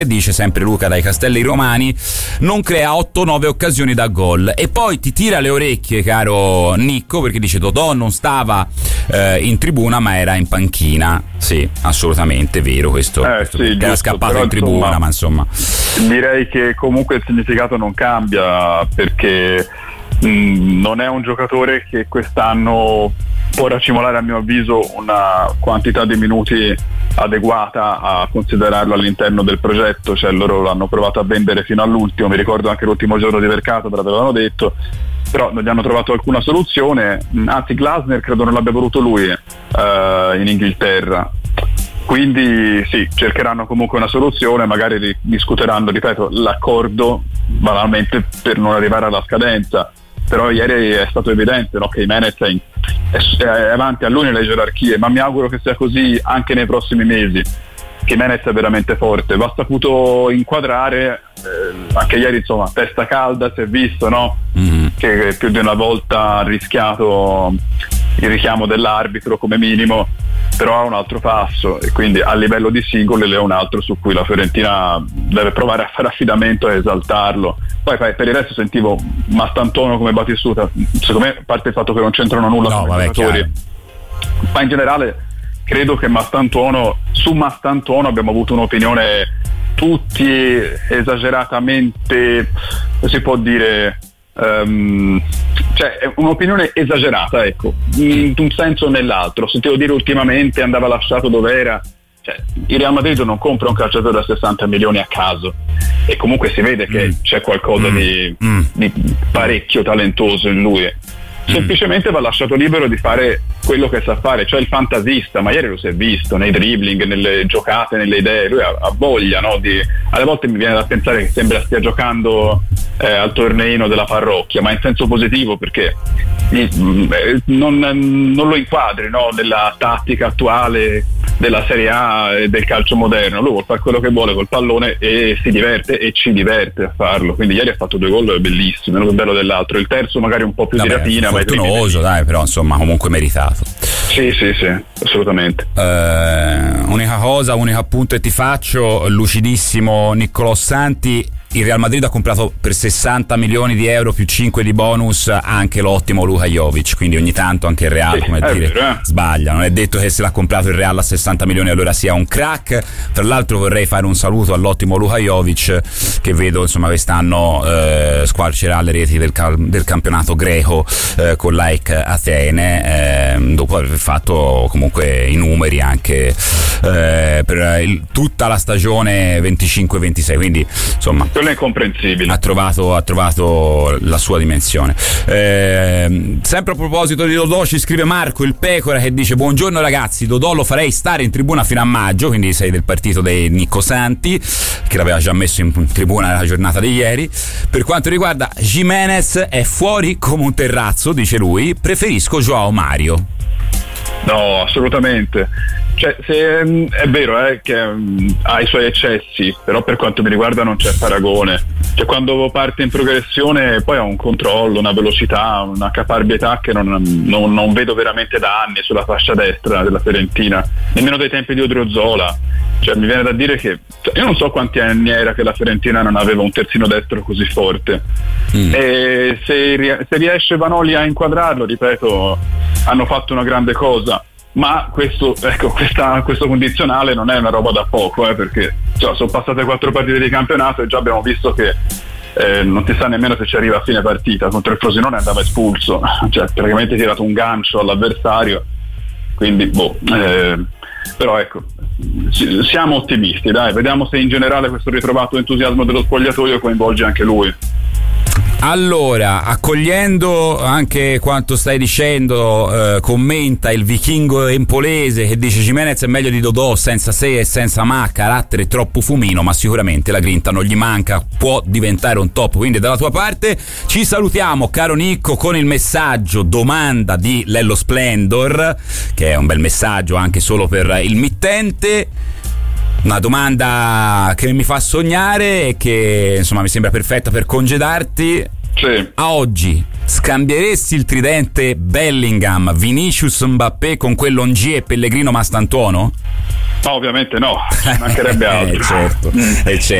dice sempre Luca dai Castelli Romani, non crea 8-9 occasioni da gol. E poi ti tira le orecchie, caro Nicco, perché dice Dodò non stava in tribuna ma era in panchina. Sì, assolutamente vero questo, sì, era scappato in tribuna, ma insomma direi che comunque il significato non cambia, perché non è un giocatore che quest'anno può racimolare, a mio avviso, una quantità di minuti adeguata a considerarlo all'interno del progetto. Cioè loro l'hanno provato a vendere fino all'ultimo, mi ricordo anche l'ultimo giorno di mercato ve l'avevano detto, però non gli hanno trovato alcuna soluzione, anzi Glasner credo non l'abbia voluto lui in Inghilterra, quindi sì, cercheranno comunque una soluzione, magari discuteranno, ripeto, l'accordo banalmente per non arrivare alla scadenza. Però ieri è stato evidente, no, che Jimenez è avanti a lui nelle gerarchie, ma mi auguro che sia così anche nei prossimi mesi. Jimenez è veramente forte, va saputo inquadrare, anche ieri insomma testa calda, si è visto, no? Che più di una volta ha rischiato il richiamo dell'arbitro come minimo, però ha un altro passo e quindi a livello di singoli è un altro su cui la Fiorentina deve provare a fare affidamento e esaltarlo. Poi per il resto sentivo Mastantuono come Batistuta, secondo me, a parte il fatto che non c'entrano nulla con i giocatori, ma in generale credo che su Mastantuono abbiamo avuto un'opinione tutti esageratamente, si può dire, cioè è un'opinione esagerata, ecco, in un senso o nell'altro. Sentivo dire ultimamente andava lasciato dove era. Cioè, il Real Madrid non compra un calciatore da 60 milioni a caso, e comunque si vede che c'è qualcosa di parecchio talentoso in lui. Semplicemente va lasciato libero di fare quello che sa fare, cioè il fantasista. Ma ieri lo si è visto nei dribbling, nelle giocate, nelle idee. Lui ha voglia, no? Alle volte mi viene da pensare che sembra stia giocando al torneino della parrocchia, ma in senso positivo, perché non lo inquadri, no? Nella tattica attuale della Serie A e del calcio moderno. Lui vuole fare quello che vuole col pallone e si diverte e ci diverte a farlo. Quindi ieri ha fatto 2 gol bellissimi, uno più bello dell'altro. Il terzo magari un po' più di rapina, fortunoso, dai, però insomma comunque meritato. Sì, assolutamente. Unico appunto e ti faccio, lucidissimo Niccolò Santi. Il Real Madrid ha comprato per 60 milioni di euro più 5 di bonus anche l'ottimo Luka Jovic, quindi ogni tanto anche il Real, come dire, vero, sbaglia. Non è detto che se l'ha comprato il Real a 60 milioni allora sia un crack. Tra l'altro vorrei fare un saluto all'ottimo Luka Jovic, che vedo insomma quest'anno squarcerà le reti del campionato greco con l'AEK Atene, dopo aver fatto comunque i numeri anche per tutta la stagione 25-26, quindi insomma quello è incomprensibile. Ha trovato la sua dimensione. Sempre a proposito di Dodò ci scrive Marco il Pecora, che dice: buongiorno ragazzi, Dodò lo farei stare in tribuna fino a maggio, quindi sei del partito dei Nicco Santi, che l'aveva già messo in tribuna nella giornata di ieri. Per quanto riguarda Jimenez è fuori come un terrazzo, dice lui, preferisco Joao Mario. No, assolutamente. Cioè, è vero che ha i suoi eccessi, però per quanto mi riguarda non c'è paragone. Cioè, quando parte in progressione poi ha un controllo, una velocità, una caparbietà che non vedo veramente da anni sulla fascia destra della Fiorentina, nemmeno dai tempi di Odriozola. Cioè, mi viene da dire che io non so quanti anni era che la Fiorentina non aveva un terzino destro così forte. E se riesce Vanoli a inquadrarlo, ripeto, hanno fatto una grande cosa. Ma questo condizionale non è una roba da poco, perché sono passate 4 partite di campionato e già abbiamo visto che non si sa nemmeno se ci arriva a fine partita. Contro il Frosinone andava espulso, cioè praticamente tirato un gancio all'avversario, quindi però ecco, siamo ottimisti, dai, vediamo se in generale questo ritrovato entusiasmo dello spogliatoio coinvolge anche lui. Allora, accogliendo anche quanto stai dicendo, commenta il vichingo empolese che dice: Jimenez è meglio di Dodò, senza se e senza ma, carattere troppo fumino, ma sicuramente la grinta non gli manca, può diventare un top. Quindi dalla tua parte ci salutiamo, caro Nicco, con il messaggio domanda di Lello Splendor, che è un bel messaggio anche solo per il mittente. Una domanda che mi fa sognare e che insomma mi sembra perfetta per congedarti. Sì. A oggi scambieresti il tridente Bellingham, Vinicius, Mbappé con quello Longier e Pellegrino Mastantuono? No, ovviamente no, ci mancherebbe altro. Certo.